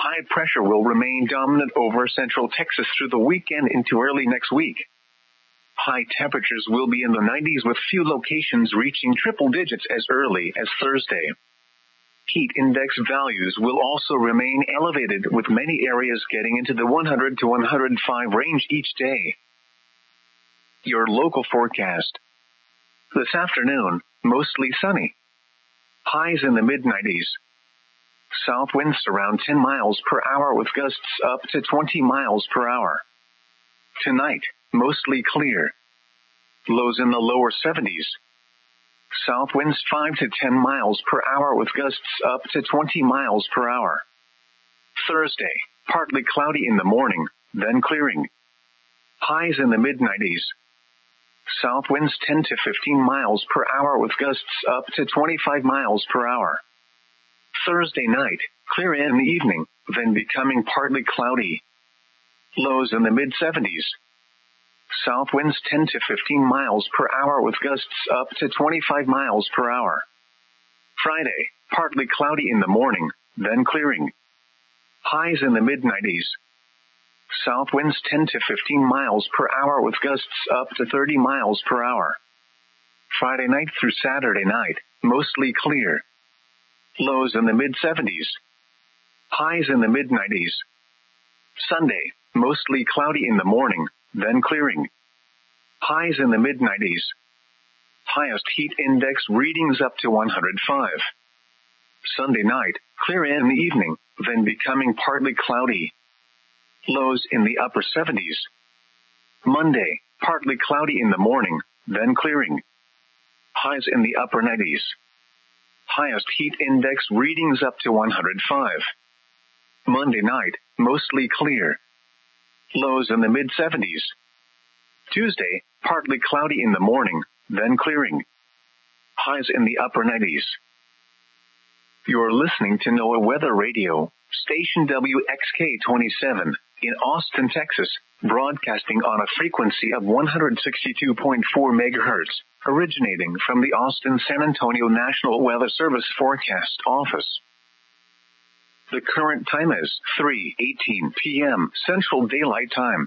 High pressure will remain dominant over central Texas through the weekend into early next week. High temperatures will be in the 90s with few locations reaching triple digits as early as Thursday. Heat index values will also remain elevated with many areas getting into the 100 to 105 range each day. Your local forecast. This afternoon, mostly sunny. Highs in the mid-90s. South winds around 10 miles per hour with gusts up to 20 miles per hour. Tonight, mostly clear. Lows in the lower 70s. South winds 5 to 10 miles per hour with gusts up to 20 miles per hour. Thursday, partly cloudy in the morning, then clearing. Highs in the mid-90s. South winds 10 to 15 miles per hour with gusts up to 25 miles per hour. Thursday night, clear in the evening, then becoming partly cloudy. Lows in the mid-70s. South winds 10 to 15 miles per hour with gusts up to 25 miles per hour. Friday, partly cloudy in the morning, then clearing. Highs in the mid-90s. South winds 10 to 15 miles per hour with gusts up to 30 miles per hour. Friday night through Saturday night, mostly clear. Lows in the mid-70s. Highs in the mid-90s. Sunday, mostly cloudy in the morning, then clearing. Highs in the mid-90s. Highest heat index readings up to 105. Sunday night, clear in the evening, then becoming partly cloudy. Lows in the upper 70s. Monday, partly cloudy in the morning, then clearing. Highs in the upper 90s. Highest heat index readings up to 105. Monday night, mostly clear. Lows in the mid-70s. Tuesday, partly cloudy in the morning, then clearing. Highs in the upper 90s. You're listening to NOAA Weather Radio, station WXK-27, in Austin, Texas, broadcasting on a frequency of 162.4 megahertz, originating from the Austin-San Antonio National Weather Service Forecast Office. The current time is 3:18 p.m. Central Daylight Time.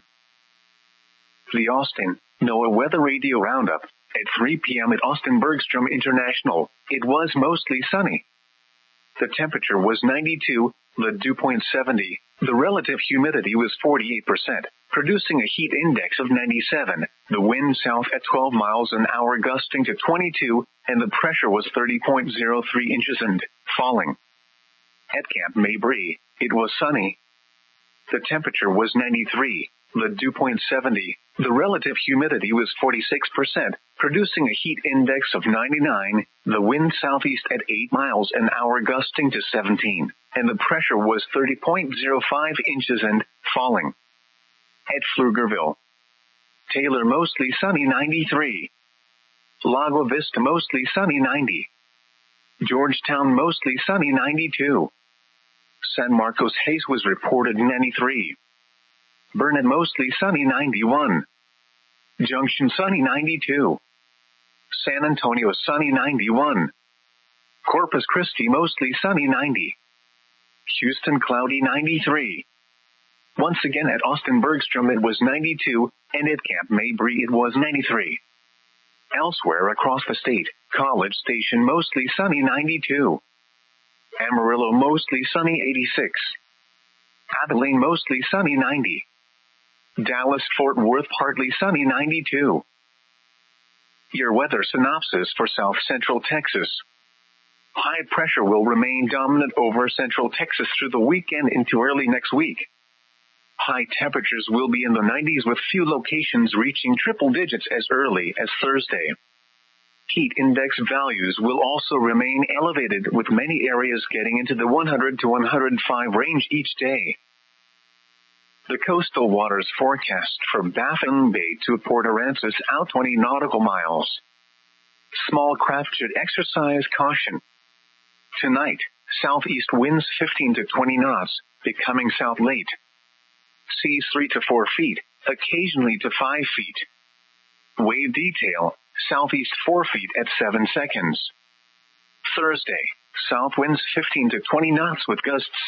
The Austin NOAA Weather Radio Roundup. At 3 p.m. at Austin Bergstrom International, it was mostly sunny. The temperature was 92, the dew point 70, the relative humidity was 48%, producing a heat index of 97, the wind south at 12 miles an hour gusting to 22, and the pressure was 30.03 inches and falling. At Camp Mabry, it was sunny. The temperature was 93, the dew point 70, the relative humidity was 46%, producing a heat index of 99, the wind southeast at 8 miles an hour gusting to 17, and the pressure was 30.05 inches and falling. At Pflugerville, Taylor mostly sunny 93, Lago Vista mostly sunny 90, Georgetown mostly sunny 92, San Marcos Hayes was reported 93, Burnett mostly sunny 91, Junction sunny 92, San Antonio sunny 91, Corpus Christi mostly sunny 90, Houston cloudy 93. Once again at Austin Bergstrom it was 92, and at Camp Mabry it was 93. Elsewhere across the state, College Station mostly sunny 92. Amarillo mostly sunny 86. Abilene mostly sunny 90. Dallas-Fort Worth partly sunny 92. Your weather synopsis for South Central Texas. High pressure will remain dominant over Central Texas through the weekend into early next week. High temperatures will be in the 90s with few locations reaching triple digits as early as Thursday. Heat index values will also remain elevated with many areas getting into the 100 to 105 range each day. The coastal waters forecast from Baffin Bay to Port Aransas out 20 nautical miles. Small craft should exercise caution. Tonight, southeast winds 15 to 20 knots, becoming south late. Seas 3 to 4 feet, occasionally to 5 feet. Wave detail, southeast 4 feet at 7 seconds. Thursday, south winds 15 to 20 knots with gusts